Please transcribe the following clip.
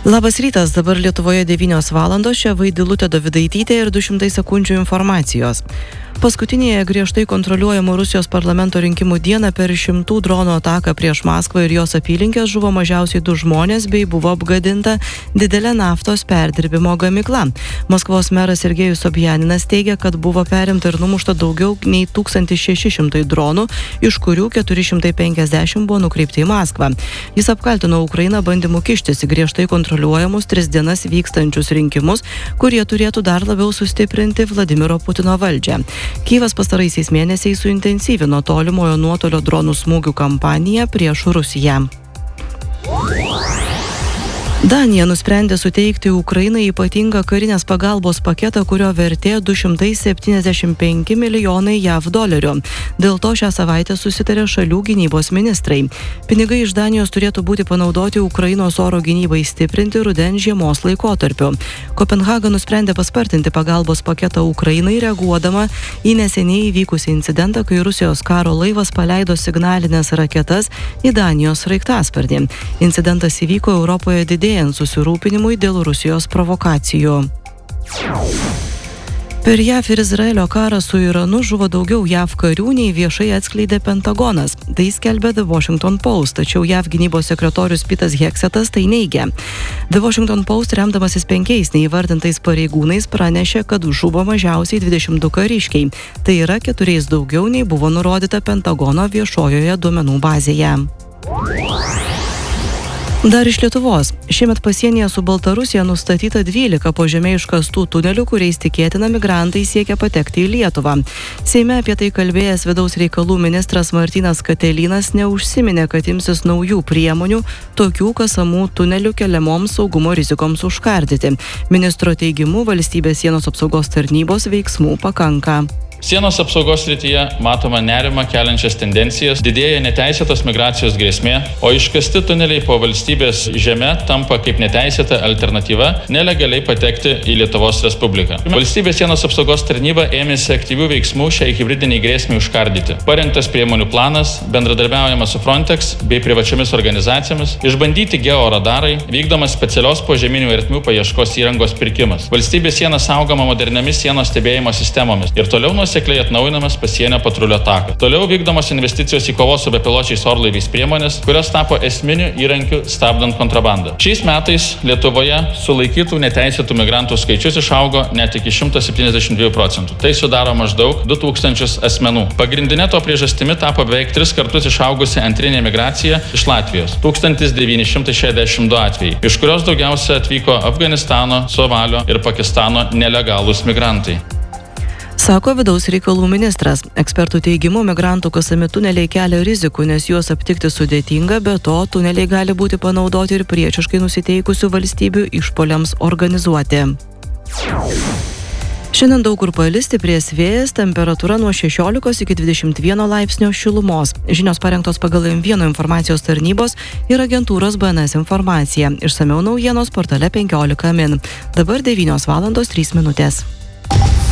Labas rytas, dabar Lietuvoje 9 valandos, čia Vaidilutė Dovidaitytė ir 200 sekundžių informacijos. Paskutinėje griežtai kontroliuojamų Rusijos parlamento rinkimų dieną per 100 dronų ataką prieš Maskvą ir jos apylinkės žuvo mažiausiai 2 žmonės bei buvo apgadinta didelė naftos perdirbimo gamykla. Maskvos meras Sergejus Sobjaninas teigia, kad buvo perimta ir numušta daugiau nei 1600 dronų, iš kurių 450 buvo nukreipti į Maskvą. Jis apkaltino Ukrainą bandymu kištis į griežtai kontroliuojamus 3 dienas vykstančius rinkimus, kurie turėtų dar labiau sustiprinti Vladimiro Putino valdžią. Kyjivas pastaraisiais mėnesiais suintensyvino tolimojo nuotolio dronų smūgių kampaniją prieš Rusiją. Danija nusprendė suteikti Ukrainai ypatingą karinės pagalbos paketą, kurio vertė 275 milijonai JAV dolerių. Dėl to šią savaitę susitarė šalių gynybos ministrai. Pinigai iš Danijos turėtų būti panaudoti Ukrainos oro gynybai stiprinti rudens žiemos laikotarpiu. Kopenhaga nusprendė paspartinti pagalbos paketą Ukrainai, reaguodama į neseniai įvykusį incidentą, kai Rusijos karo laivas paleido signalinės raketas į Danijos sraigtasparnį. Incidentas įvyko Europoje didėjant susirūpinimui dėl Rusijos provokacijų. Per JAV ir Izraelio karą su Iranu žuvo daugiau JAV karių, nei viešai atskleidė Pentagonas. Tai skelbė The Washington Post, tačiau JAV gynybos sekretorius Petas Heksetas tai neigia. The Washington Post, remdamasis 5 neįvardintais pareigūnais, pranešė, kad žuvo mažiausiai 22 kariškiai. Tai yra 4 daugiau, nei buvo nurodyta Pentagono viešojoje duomenų bazėje. Dar iš Lietuvos. Šiemet pasienyje su Baltarusija nustatyta 12 po žeme iškastų tunelių, kuriais tikėtina migrantai siekia patekti į Lietuvą. Seime apie tai kalbėjęs vidaus reikalų ministras Martynas Katelynas neužsiminė, kad imsis naujų priemonių, tokių kasamų tunelių keliamoms saugumo rizikoms užkardyti. Ministro teigimu, valstybės sienos apsaugos tarnybos veiksmų pakanka. Sienos apsaugos srityje matoma nerima keliančias tendencijas, didėja neteisėtos migracijos grėsmė, o iškasti tuneliai po valstybės žeme tampa kaip neteisėta alternatyva nelegaliai patekti į Lietuvos Respubliką. Valstybės sienos apsaugos tarnyba ėmėsi aktyvių veiksmų šiai hibridiniai grėsmei užkardyti. Parengtas priemonių planas, bendradarbiaujama su Frontex bei privačiomis organizacijomis, išbandyti georadarai, vykdomas specialios požeminių ertmių paieškos įrangos pirkimas. Valstybės siena saugoma moderniamis sienos stebėjimo sistemomis ir toliau nuosekliai atnaujinamas pasienio patrulio takas. Toliau vykdomos investicijos į kovos su bepiločiais orlaiviais priemonės, kurios tapo esminiu įrankiu stabdant kontrabandą. Šiais metais Lietuvoje sulaikytų neteisėtų migrantų skaičius išaugo net iki 172%. Tai sudaro maždaug 2000 asmenų. Pagrindinė to priežastimi tapo beveik 3 kartus išaugusi antrinė migracija iš Latvijos. 1962 atvejai, iš kurios daugiausia atvyko Afganistano, Somalio ir Pakistano nelegalūs migrantai. Sako vidaus reikalų ministras. Ekspertų teigimu, migrantų kasami tuneliai kelia rizikų, nes juos aptikti sudėtinga, be to tuneliai gali būti panaudoti ir priešiškai nusiteikusių valstybių išpuoliams organizuoti. Šiandien daug kur palis stiprės vėjas, temperatūra nuo 16 iki 21 laipsnio šilumos. Žinios parengtos pagal M1 informacijos tarnybos ir agentūros BNS informacija. Išsamiau naujienos portale 15 min. Dabar 9 valandos 3 minutės.